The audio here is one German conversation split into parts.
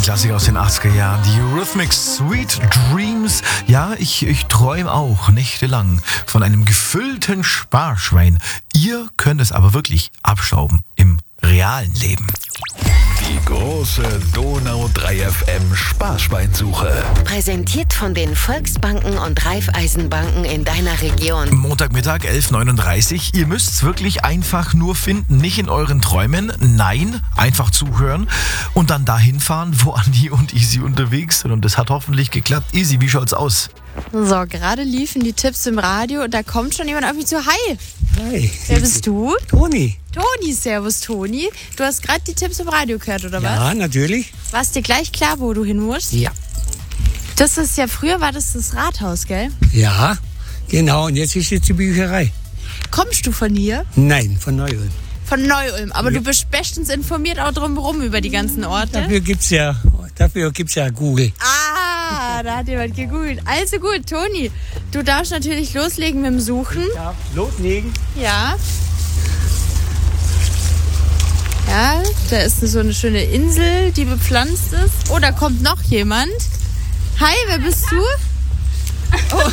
Klassiker aus den 80er Jahren. Die Eurythmics, Sweet Dreams. Ja, ich träume auch nächtelang von einem gefüllten Sparschwein. Ihr könnt es aber wirklich abstauben im realen Leben. Die große Donau 3 FM Sparschweinsuche. Präsentiert von den Volksbanken und Raiffeisenbanken in deiner Region. Montagmittag 11:39 Uhr. Ihr müsst es wirklich einfach nur finden. Nicht in euren Träumen. Nein, einfach zuhören und dann dahin fahren, wo Andi und Easy unterwegs sind. Und das hat hoffentlich geklappt. Easy, wie schaut's aus? So, gerade liefen die Tipps im Radio und da kommt schon jemand auf mich zu. Hi! Hi. Wer bist du? Toni. Toni, servus Toni. Du hast gerade die Tipps im Radio gehört, oder was? Ja, natürlich. War es dir gleich klar, wo du hin musst? Ja. Das ist ja, früher war das Rathaus, gell? Ja, genau. Und jetzt ist die Bücherei. Kommst du von hier? Nein, von Neu-Ulm. Von Neu-Ulm. Aber Ja. du bist bestens informiert auch drumherum über die ganzen Orte. Dafür gibt's ja Google. Ah, da hat jemand gegoogelt. Also gut, Toni, du darfst natürlich loslegen mit dem Suchen. Ja, loslegen. Ja. Ja, da ist so eine schöne Insel, die bepflanzt ist. Oh, da kommt noch jemand. Hi, wer bist du? Oh.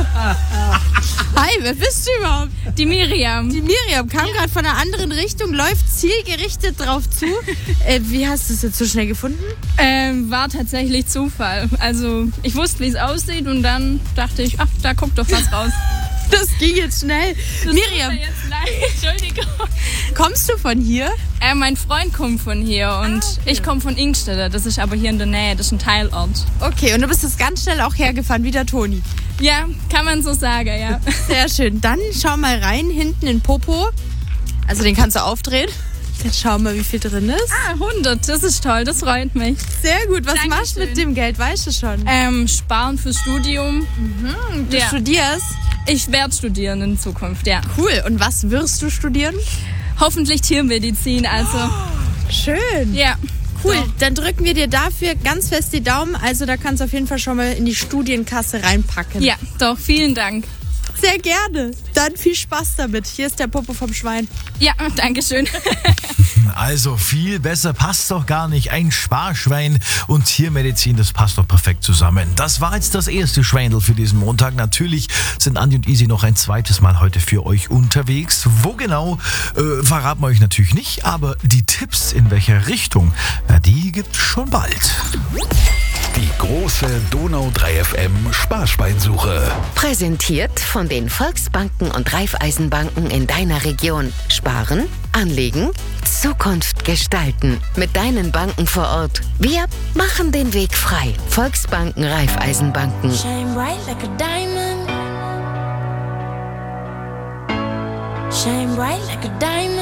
Hi, wer bist du überhaupt? Die Miriam. Die Miriam kam gerade von einer anderen Richtung, läuft zielgerichtet drauf zu. Wie hast du es jetzt so schnell gefunden? War tatsächlich Zufall. Also ich wusste, wie es aussieht und dann dachte ich, ach, da kommt doch was raus. Das ging jetzt schnell. Das Miriam, tut mir jetzt leid. Entschuldigung. kommst du von hier? Mein Freund kommt von hier und ich komme von Ingstede. Das ist aber hier in der Nähe, das ist ein Teilort. Okay, und du bist jetzt ganz schnell auch hergefahren, wie der Toni. Ja, kann man so sagen, ja. Sehr schön. Dann schau mal rein, hinten in Popo. Also den kannst du aufdrehen. Jetzt schau mal, wie viel drin ist. 100, das ist toll, das freut mich. Sehr gut. Was Dankeschön. machst du mit dem Geld, weißt du schon? Sparen fürs Studium. Du Ja. studierst? Ich werde studieren in Zukunft, ja. Cool. Und was wirst du studieren? Hoffentlich Tiermedizin, also Schön. ja. Cool. So. Dann drücken wir dir dafür ganz fest die Daumen. Also da kannst du auf jeden Fall schon mal in die Studienkasse reinpacken. Ja, doch, vielen Dank. Sehr gerne. Dann viel Spaß damit. Hier ist der Popo vom Schwein. Ja, danke schön. Also viel besser passt doch gar nicht. Ein Sparschwein und Tiermedizin, das passt doch perfekt zusammen. Das war jetzt das erste Schweindel für diesen Montag. Natürlich sind Andi und Easy noch ein zweites Mal heute für euch unterwegs. Wo genau, verraten wir euch natürlich nicht. Aber die Tipps, in welcher Richtung, die gibt's schon bald. Die große Donau 3 FM Sparschweinsuche. Präsentiert von den Volksbanken und Raiffeisenbanken in deiner Region. Sparen, anlegen, Zukunft gestalten. Mit deinen Banken vor Ort. Wir machen den Weg frei. Volksbanken, Raiffeisenbanken. Shine bright like a diamond. Shine bright like a diamond.